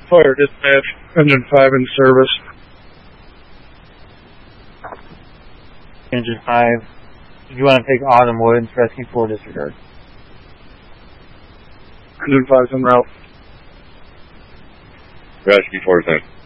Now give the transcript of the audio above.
Fire dispatch, engine 5 in service. Engine 5. If you want to take Autumn Woods, rescue 4 disregard. Engine 5's en route. Rescue 4 is in.